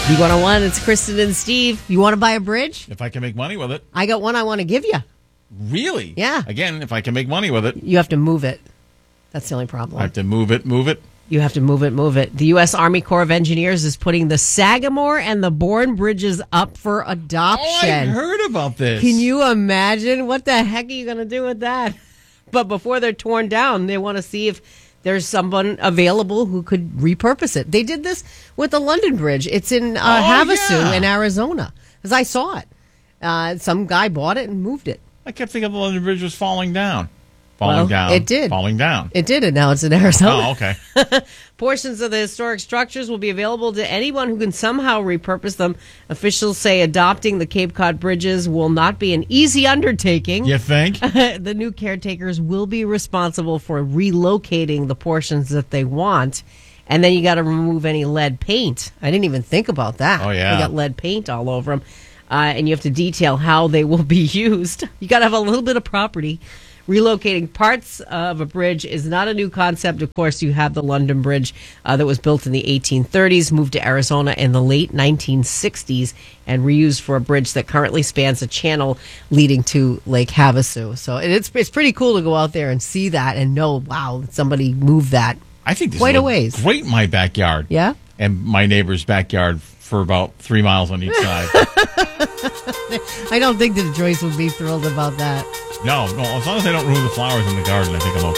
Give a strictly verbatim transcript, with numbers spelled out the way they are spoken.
B one oh one, it's Kristen and Steve. You want to buy a bridge? If I can make money with it. I got one I want to give you. Really? Yeah. Again, if I can make money with it. You have to move it. That's the only problem. I have to move it, move it. You have to move it, move it. The U S Army Corps of Engineers is putting the Sagamore and the Bourne bridges up for adoption. Oh, I heard about this. Can you imagine? What the heck are you going to do with that? But before they're torn down, they want to see if there's someone available who could repurpose it. They did this with the London Bridge. It's in uh, oh, Havasu yeah. in Arizona, because I saw it. Uh, some guy bought it and moved it. I kept thinking the London Bridge was falling down. Falling Well, down. it did. Falling down. It did, and now it's in Arizona. Oh, okay. Portions of the historic structures will be available to anyone who can somehow repurpose them. Officials say adopting the Cape Cod bridges will not be an easy undertaking. You think? The new caretakers will be responsible for relocating the portions that they want. And then you got to remove any lead paint. I didn't even think about that. Oh, yeah. They got lead paint all over them. Uh, and you have to detail how they will be used. You got to have a little bit of property. Relocating parts of a bridge is not a new concept. Of course, you have the London Bridge uh, that was built in the eighteen thirties, moved to Arizona in the late nineteen sixties, and reused for a bridge that currently spans a channel leading to Lake Havasu. So it's it's pretty cool to go out there and see that and know, wow, somebody moved that. I think this quite is a ways. Great in my backyard. Yeah? And my neighbor's backyard for about three miles on each side. I don't think that Joyce would be thrilled about that. No, no. As long as I don't ruin the flowers in the garden, I think I'm okay.